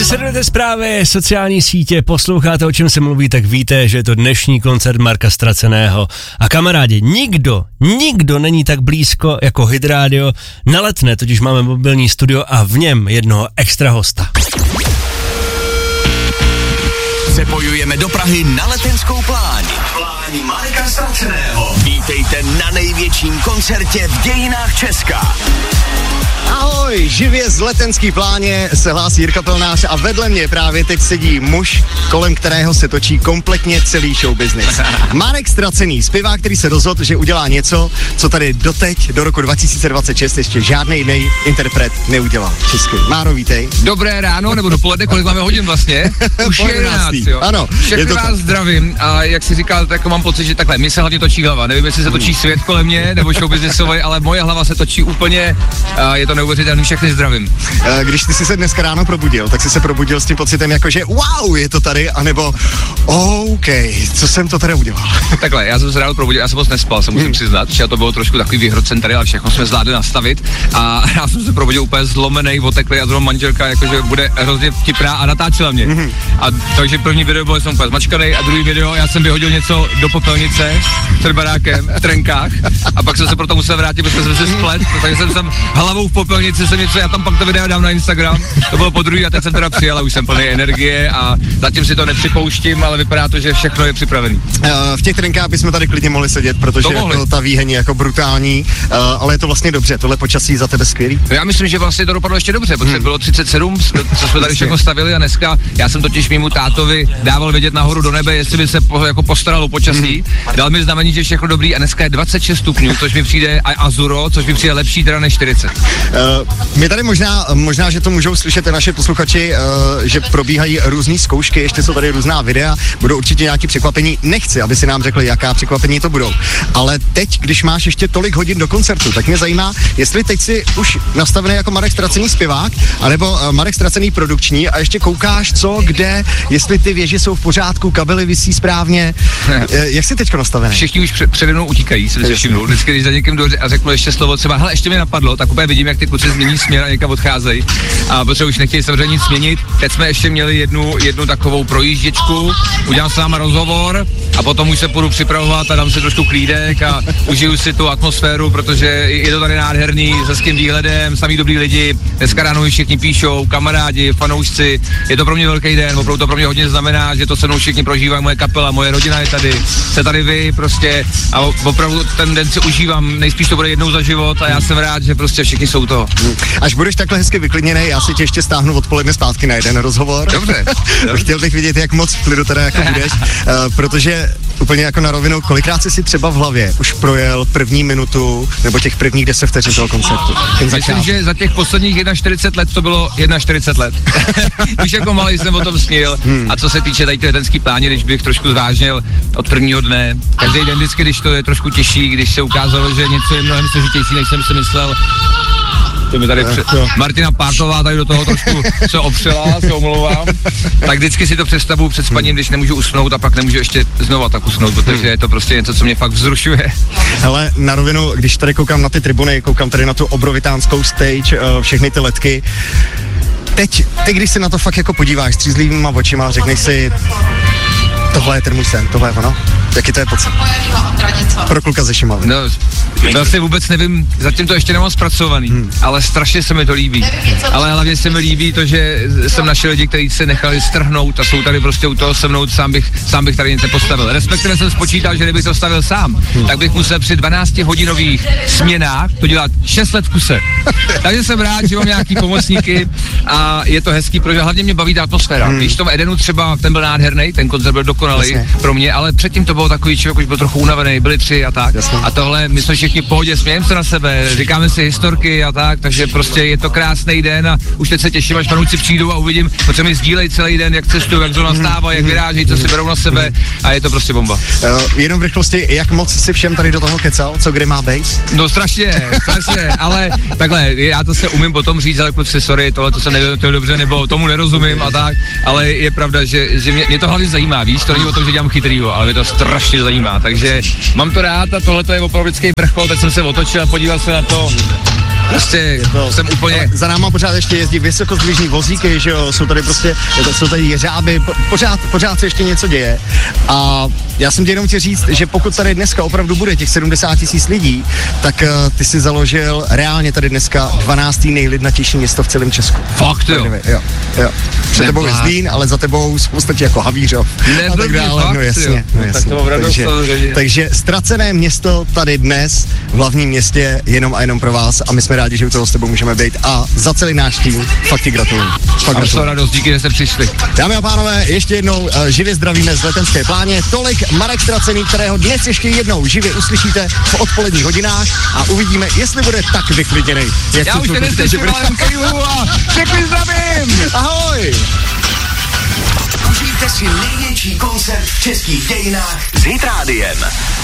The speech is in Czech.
sledujete zprávy, sociální sítě, posloucháte, o čem se mluví, tak víte, že je to dnešní koncert Marka Ztraceného. A kamarádi, nikdo není tak blízko jako Hit Radio. Na Letné totiž máme mobilní studio a v něm jednoho extra hosta. Přepojujeme do Prahy na letenskou pláň. Pláň Marka Ztraceného. Vítejte na největším koncertě v dějinách Česka. Ahoj, živě z Letenský pláně se hlásí Jirka Pelnář a vedle mě právě teď sedí muž, kolem kterého se točí kompletně celý show business. Marek Ztracený, zpěvák, který se rozhodl, že udělá něco, co tady doteď, do roku 2026, ještě žádný jiný interpret neudělal. Česky. Máro, vítej. Dobré ráno, nebo dopoledne, kolik máme hodin vlastně? Už je 11, jo. Ano. Všechny vás zdravím a jak si říkal, tak mám pocit, že takhle, mě se hlavně točí hlava. Nevím, jestli se točí svět kolem mě, nebo show businessový, ale moje hlava se točí úplně, je to neuvěřitelný, všechny zdravím. Když ty jsi se dneska ráno probudil, tak jsi se probudil s tím pocitem jako, že wow, je to tady, anebo OK, co jsem to tady udělal? Takhle, já jsem se ráno probudil, já jsem moc nespal, se musím přiznat, že to bylo trošku takový vyhrocen tady, ale všechno jsme zvládli nastavit a já jsem se probudil úplně zlomený, oteklý a zrovna manželka jakože bude hrozně vtipná a natáčela mě. A takže první video bylo, jsem úplně zmačkanej a druhý video, já jsem vyhodil něco do popelnice před barákem v trenkách a pak jsem se proto musel vrátit, protože jsem se splet, takže jsem hlavou v popelnici jsem něco, já tam pak to video dám na Instagram, to bylo podruhý a teď jsem teda přijel a už jsem plný energie a zatím si to nepřipouštím, ale vypadá to, že všechno je připravený. V těch trenkách bychom tady klidně mohli sedět, protože jako ta výheň je jako brutální, ale je to vlastně dobře, tohle počasí za tebe skvělý. Já myslím, že vlastně to dopadlo ještě dobře, protože bylo 37, co jsme tady všechno stavili a dneska já jsem totiž mému tátovi dával vědět nahoru do nebe, jestli by se jako postaralo počasí, dal mi znamení, že všechno dobrý a dneska je 26 stupňů, což mi přijde azuro, což mi přijde lepší teda než 40. My tady možná, že to můžou slyšet naše posluchači, že probíhají různé zkoušky, ještě jsou tady různá videa, budou určitě nějaké překvapení. Nechci, aby si nám řekli, jaká překvapení to budou. Ale teď, když máš ještě tolik hodin do koncertu, tak mě zajímá, jestli teď si už nastavený jako Marek Ztracený zpěvák, anebo Marek Ztracený produkční a ještě koukáš co, kde, jestli ty věže jsou v pořádku, kabely visí správně. Jak jsi teďko nastavený? Všichni už přede mnou utíkají, jsem si všimnul. Vždycky, když za někým jdu a řeknu ještě slovo třeba, hele, ještě mi napadlo, tak úplně vidím, jak ty kluci změní směr a někam odcházejí. A protože už nechtějí samozřejmě nic změnit. Teď jsme ještě měli jednu takovou projížděčku, udělám s náma rozhovor a potom už se půjdu připravovat a dám si trošku klídek a užiju si tu atmosféru, protože je to tady nádherný, s hezkým výhledem, samý dobrý lidi. Dneska ráno všichni píšou, kamarádi, fanoušci. Je to pro mě velký den, opravdu to pro mě hodně znamená, že to se mnou všichni prožívají, moje kapela, moje rodina je tady, jste tady vy prostě a opravdu ten den si užívám, nejspíš to bude jednou za život a já jsem rád, že prostě všichni jsou to. Až budeš takhle hezky vyklidněný, já si tě ještě stáhnu odpoledne zpátky na jeden rozhovor. Dobře. Chtěl bych vidět, jak moc v klidu teda jako budeš, protože úplně jako na rovinu, kolikrát jsi si třeba v hlavě už projel první minutu nebo těch prvních 10 vteřin toho koncertu? Myslím, že za těch posledních 41 let to bylo 41 let. Už jako malý jsem o tom snil. A co se týče tady letenský pláně, když bych trošku zvážnil od prvního dne, každý den vždycky, když to je trošku těžší, když se ukázalo, že něco je mnohem složitější, než jsem si myslel. To mi tady Martina Pártová tady do toho trošku se opřela, se omlouvám. Tak vždycky si to představuju před spaním, když nemůžu usnout a pak nemůžu ještě znova tak usnout, protože je to prostě něco, co mě fakt vzrušuje. Hele, na rovinu, když tady koukám na ty tribuny, koukám tady na tu obrovitánskou stage, všechny ty letky, teď, když se na to fakt jako podíváš střízlivýma očima, řekneš si, tohle je ten můj sen, tohle je ono. Jaký to je pocit? Pro kluka ze Šumavy. No, vlastně vůbec nevím, zatím to ještě nemám zpracovaný, ale strašně se mi to líbí. Ale hlavně se mi líbí to, že jsem našel lidi, kteří se nechali strhnout a jsou tady prostě u toho se mnou, sám bych tady něco postavil. Respektive jsem spočítal, že kdybych to stavil sám, tak bych musel při 12hodinových směnách to dělat 6 let v kuse. Takže jsem rád, že mám nějaký pomocníky a je to hezký, protože hlavně mě baví ta atmosféra. Když v tom Edenu třeba, ten byl nádherný, ten koncert byl dokonalý pro mě, ale předtím to bylo takový člověk, už byl trochu unavený, byli 3 a tak. Jasně. A tohle, my jsme všichni v pohodě, smějeme se na sebe, říkáme si historky a tak, takže prostě je to krásný den a už teď se těším, až fanoušci přijdou a uvidím, protože mi sdílejí celý den, jak cestují, jak zóna stává, jak vyrážejí, co si berou na sebe a je to prostě bomba. Jenom v rychlosti, jak moc si všem tady do toho kecal, co kde má bejs? No strašně, ale takhle, já to se umím potom říct, ale kluci, sorry, tohle to se nevím, to je dobře, nebo tomu nerozumím a tak, ale je pravda, že mě to hlavně zajímá, víš, to není o tom, že dělám chytrýho, ale mě to strašně zajímá, takže mám to rád a tohle to je opravdu vždycký vrchol, tak jsem se otočil a podíval se na to. Prostě jsem úplně... Za náma pořád ještě jezdí vysokozdvižní vozíky, že jo, jsou tady jeřáby, pořád se ještě něco děje. A já jsem tě jenom chtěl říct, že pokud tady dneska opravdu bude těch 70 000 lidí, tak ty si založil reálně tady dneska 12. nejlidnatější město v celém Česku. Fakt jo? Jo. Za tebou je Zlín, ale za tebou v podstatě jako Havířov. A tak dále, fakt, no jasně. Tak to mám radost, takže ztracené město tady dnes v hlavním městě jenom a jenom pro vás a my jsme rádi, že u toho s tebou můžeme být a za celý náš tým fakt ti gratuluju. Mám to radost, díky, že jste přišli. Dámy a pánové, ještě jednou živě zdravíme z Letenské pláně. Tolik Marek Ztracený, kterého dnes ještě jednou živě uslyšíte v odpoledních hodinách a uvidíme, jestli bude tak vyklidněnej. Já už se neslyším, ale a všechny zdravím! Ahoj! Užijte si největší koncert v českých dějinách s Hit Rádiem.